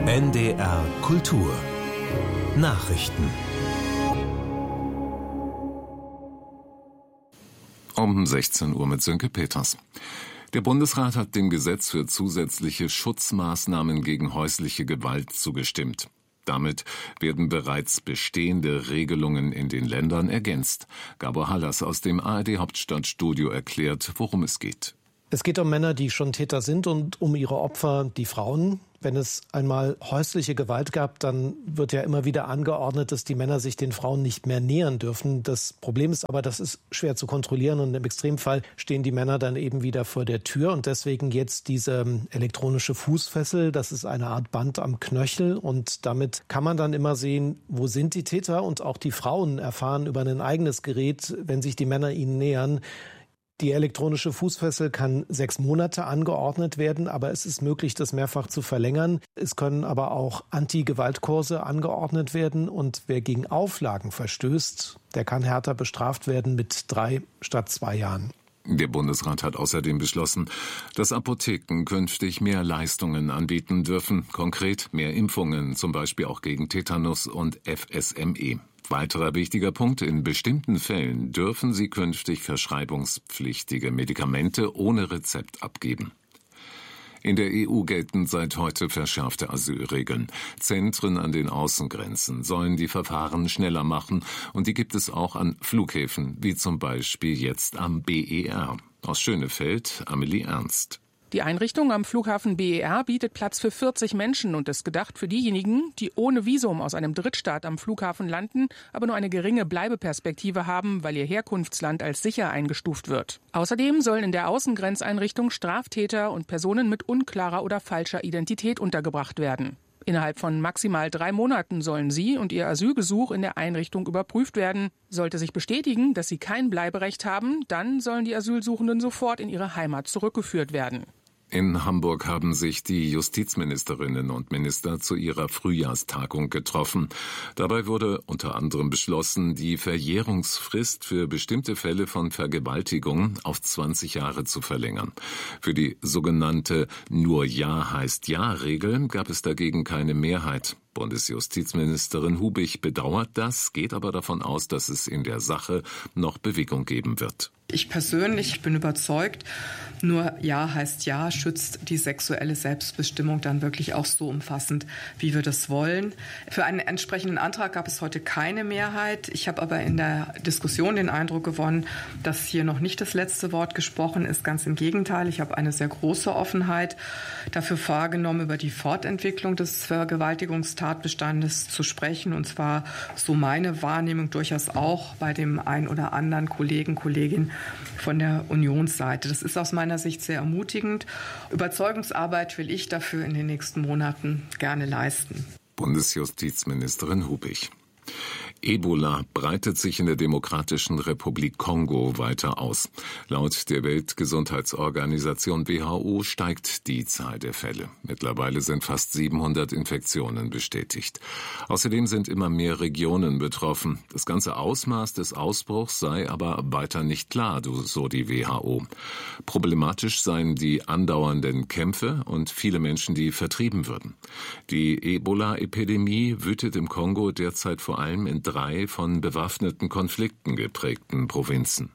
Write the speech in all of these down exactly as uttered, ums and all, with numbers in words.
N D R Kultur Nachrichten. Um sechzehn Uhr mit Sönke Peters. Der Bundesrat hat dem Gesetz für zusätzliche Schutzmaßnahmen gegen häusliche Gewalt zugestimmt. Damit werden bereits bestehende Regelungen in den Ländern ergänzt. Gabor Hallas aus dem A R D-Hauptstadtstudio erklärt, worum es geht. Es geht um Männer, die schon Täter sind, und um ihre Opfer, die Frauen. Wenn es einmal häusliche Gewalt gab, dann wird ja immer wieder angeordnet, dass die Männer sich den Frauen nicht mehr nähern dürfen. Das Problem ist aber, das ist schwer zu kontrollieren, und im Extremfall stehen die Männer dann eben wieder vor der Tür. Und deswegen jetzt diese elektronische Fußfessel. Das ist eine Art Band am Knöchel, und damit kann man dann immer sehen, wo sind die Täter, und auch die Frauen erfahren über ein eigenes Gerät, wenn sich die Männer ihnen nähern. Die elektronische Fußfessel kann sechs Monate angeordnet werden, aber es ist möglich, das mehrfach zu verlängern. Es können aber auch Anti-Gewalt-Kurse angeordnet werden, und wer gegen Auflagen verstößt, der kann härter bestraft werden mit drei statt zwei Jahren. Der Bundesrat hat außerdem beschlossen, dass Apotheken künftig mehr Leistungen anbieten dürfen, konkret mehr Impfungen, zum Beispiel auch gegen Tetanus und F S M E. Weiterer wichtiger Punkt: In bestimmten Fällen dürfen sie künftig verschreibungspflichtige Medikamente ohne Rezept abgeben. In der E U gelten seit heute verschärfte Asylregeln. Zentren an den Außengrenzen sollen die Verfahren schneller machen, und die gibt es auch an Flughäfen, wie zum Beispiel jetzt am B E R. Aus Schönefeld, Amelie Ernst. Die Einrichtung am Flughafen B E R bietet Platz für vierzig Menschen und ist gedacht für diejenigen, die ohne Visum aus einem Drittstaat am Flughafen landen, aber nur eine geringe Bleibeperspektive haben, weil ihr Herkunftsland als sicher eingestuft wird. Außerdem sollen in der Außengrenzeinrichtung Straftäter und Personen mit unklarer oder falscher Identität untergebracht werden. Innerhalb von maximal drei Monaten sollen sie und ihr Asylgesuch in der Einrichtung überprüft werden. Sollte sich bestätigen, dass sie kein Bleiberecht haben, dann sollen die Asylsuchenden sofort in ihre Heimat zurückgeführt werden. In Hamburg haben sich die Justizministerinnen und Minister zu ihrer Frühjahrstagung getroffen. Dabei wurde unter anderem beschlossen, die Verjährungsfrist für bestimmte Fälle von Vergewaltigung auf zwanzig Jahre zu verlängern. Für die sogenannte Nur Ja heißt Ja-Regel gab es dagegen keine Mehrheit. Bundesjustizministerin Hubich bedauert das, geht aber davon aus, dass es in der Sache noch Bewegung geben wird. Ich persönlich bin überzeugt, nur Ja heißt Ja schützt die sexuelle Selbstbestimmung dann wirklich auch so umfassend, wie wir das wollen. Für einen entsprechenden Antrag gab es heute keine Mehrheit. Ich habe aber in der Diskussion den Eindruck gewonnen, dass hier noch nicht das letzte Wort gesprochen ist. Ganz im Gegenteil, ich habe eine sehr große Offenheit dafür wahrgenommen, über die Fortentwicklung des Vergewaltigungstatbestandes zu sprechen. Und zwar, so meine Wahrnehmung, durchaus auch bei dem ein oder anderen Kollegen, Kollegin von der Unionsseite. Das ist aus meiner Sicht sehr ermutigend. Überzeugungsarbeit will ich dafür in den nächsten Monaten gerne leisten. Bundesjustizministerin Hubich. Ebola breitet sich in der Demokratischen Republik Kongo weiter aus. Laut der Weltgesundheitsorganisation W H O steigt die Zahl der Fälle. Mittlerweile sind fast siebenhundert Infektionen bestätigt. Außerdem sind immer mehr Regionen betroffen. Das ganze Ausmaß des Ausbruchs sei aber weiter nicht klar, so die W H O. Problematisch seien die andauernden Kämpfe und viele Menschen, die vertrieben würden. Die Ebola-Epidemie wütet im Kongo derzeit vor allem in drei von bewaffneten Konflikten geprägten Provinzen.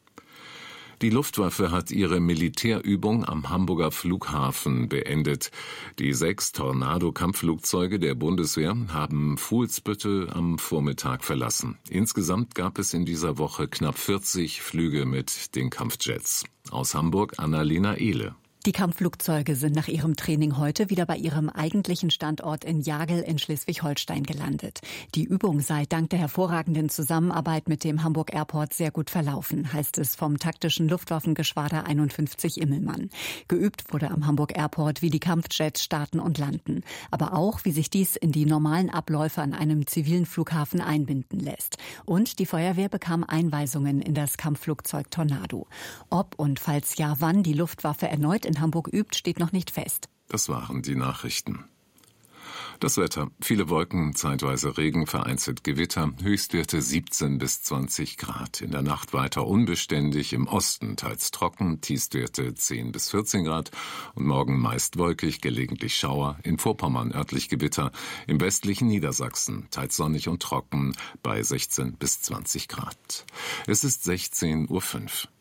Die Luftwaffe hat ihre Militärübung am Hamburger Flughafen beendet. Die sechs Tornado-Kampfflugzeuge der Bundeswehr haben Fuhlsbüttel am Vormittag verlassen. Insgesamt gab es in dieser Woche knapp vierzig Flüge mit den Kampfjets. Aus Hamburg Annalena Ehle. Die Kampfflugzeuge sind nach ihrem Training heute wieder bei ihrem eigentlichen Standort in Jagel in Schleswig-Holstein gelandet. Die Übung sei dank der hervorragenden Zusammenarbeit mit dem Hamburg Airport sehr gut verlaufen, heißt es vom taktischen Luftwaffengeschwader einundfünfzig Immelmann. Geübt wurde am Hamburg Airport, wie die Kampfjets starten und landen, aber auch, wie sich dies in die normalen Abläufe an einem zivilen Flughafen einbinden lässt. Und die Feuerwehr bekam Einweisungen in das Kampfflugzeug Tornado. Ob und falls ja wann die Luftwaffe erneut in Hamburg übt, steht noch nicht fest. Das waren die Nachrichten. Das Wetter. Viele Wolken, zeitweise Regen, vereinzelt Gewitter, Höchstwerte siebzehn bis zwanzig Grad. In der Nacht weiter unbeständig, im Osten teils trocken, Tiefstwerte zehn bis vierzehn Grad und morgen meist wolkig, gelegentlich Schauer, in Vorpommern örtlich Gewitter, im westlichen Niedersachsen teils sonnig und trocken bei sechzehn bis zwanzig Grad. Es ist sechzehn Uhr fünf.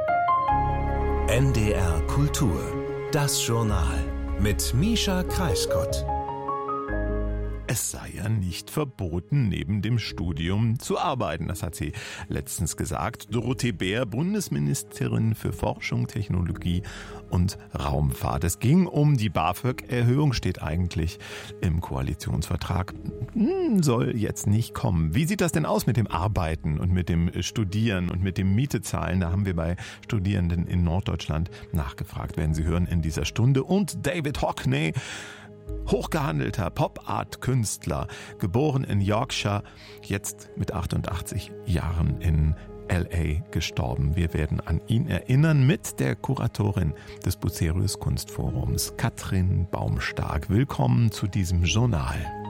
N D R Kultur, das Journal mit Mischa Kreisgott. Es sei ja nicht verboten, neben dem Studium zu arbeiten. Das hat sie letztens gesagt. Dorothee Bär, Bundesministerin für Forschung, Technologie und Raumfahrt. Es ging um die BAföG-Erhöhung, steht eigentlich im Koalitionsvertrag. Hm, soll jetzt nicht kommen. Wie sieht das denn aus mit dem Arbeiten und mit dem Studieren und mit dem Mietezahlen? Da haben wir bei Studierenden in Norddeutschland nachgefragt, werden Sie hören in dieser Stunde. Und David Hockney, hochgehandelter Pop-Art-Künstler, geboren in Yorkshire, jetzt mit achtundachtzig Jahren in L A gestorben. Wir werden an ihn erinnern mit der Kuratorin des Bucerius Kunstforums, Katrin Baumstark. Willkommen zu diesem Journal.